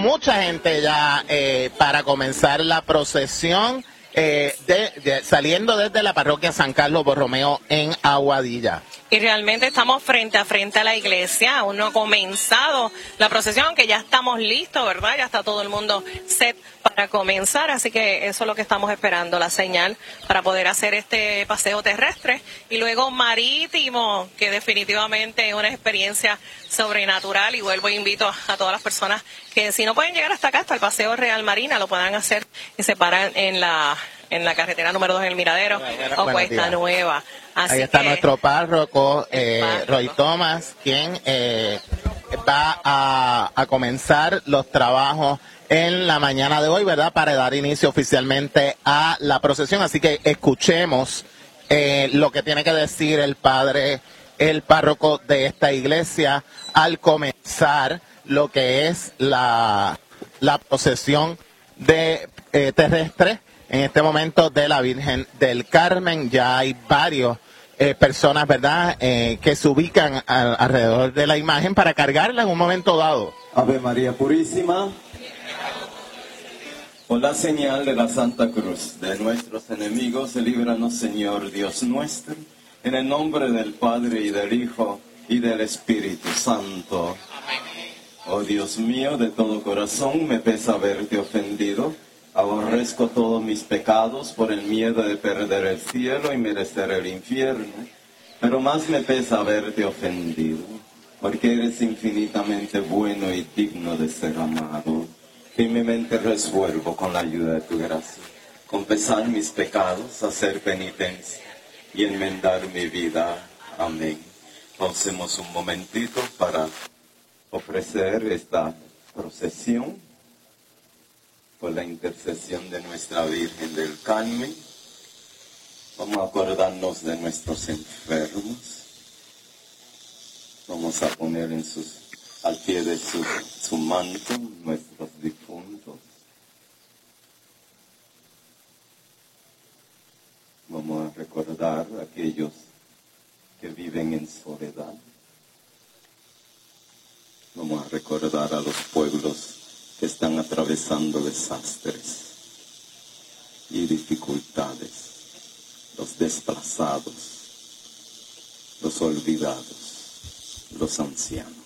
mucha gente ya para comenzar la procesión saliendo desde la parroquia San Carlos Borromeo en Aguadilla. Y realmente estamos frente a la iglesia, aún no ha comenzado la procesión, aunque ya estamos listos, ¿verdad? Ya está todo el mundo set para comenzar, así que eso es lo que estamos esperando, la señal para poder hacer este paseo terrestre y luego marítimo, que definitivamente es una experiencia sobrenatural, y vuelvo e invito a todas las personas que si no pueden llegar hasta acá, hasta el Paseo Real Marina, lo puedan hacer y se paran en la carretera número 2 en el Miradero o Cuesta Nueva. Así ahí está que nuestro párroco, Roy Thomas, quien va a comenzar los trabajos en la mañana de hoy, ¿verdad? Para dar inicio oficialmente a la procesión. Así que escuchemos lo que tiene que decir el párroco de esta iglesia al comenzar lo que es la procesión terrestre. En este momento de la Virgen del Carmen ya hay varios personas, ¿verdad?, que se ubican alrededor de la imagen para cargarla en un momento dado. Ave María Purísima, por la señal de la Santa Cruz de nuestros enemigos, líbranos, Señor Dios nuestro, en el nombre del Padre y del Hijo y del Espíritu Santo. Oh Dios mío, de todo corazón me pesa haberte ofendido. Aborrezco todos mis pecados por el miedo de perder el cielo y merecer el infierno, pero más me pesa haberte ofendido, porque eres infinitamente bueno y digno de ser amado. Firmemente resuelvo con la ayuda de tu gracia confesar mis pecados, hacer penitencia y enmendar mi vida. Amén. Pausemos un momentito para ofrecer esta procesión por la intercesión de nuestra Virgen del Carmen. Vamos a acordarnos de nuestros enfermos. Vamos a poner al pie de su manto nuestros difuntos. Vamos a recordar a aquellos que viven en soledad. Vamos a recordar a los pueblos que están atravesando desastres y dificultades, los desplazados, los olvidados, los ancianos.